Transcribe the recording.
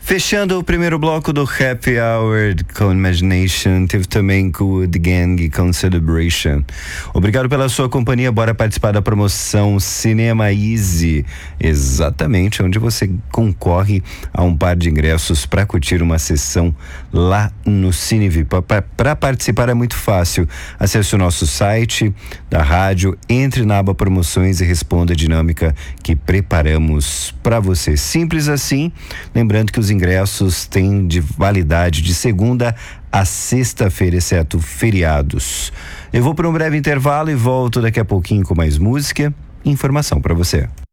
Fechando o primeiro bloco do Happy Hour com Imagination, teve também Good Gang com Celebration. Obrigado pela sua companhia. Bora participar da promoção Cinema Easy, exatamente onde você concorre a um par de ingressos para curtir uma sessão lá no CineVip. Para participar é muito fácil. Acesse o nosso site da rádio, entre na aba promoções e responda a dinâmica que preparamos para você. Simples assim. Lembrando que os ingressos têm de validade de segunda a sexta-feira, exceto feriados. Eu vou para um breve intervalo e volto daqui a pouquinho com mais música e informação para você.